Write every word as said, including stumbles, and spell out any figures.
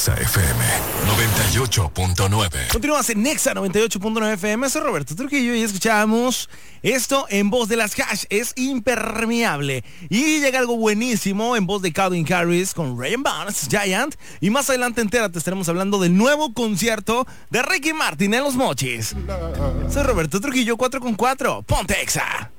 Exa F M noventa y ocho punto nueve. Continuamos en Exa noventa y ocho punto nueve F M. Soy Roberto Trujillo y escuchamos esto en voz de las Hash. Es impermeable. Y llega algo buenísimo en voz de Calvin Harris con Ryan Barnes, Giant. Y más adelante, entérate, estaremos hablando del nuevo concierto de Ricky Martin en Los Mochis. Soy Roberto Trujillo, cuatro con cuatro. Ponte Exa.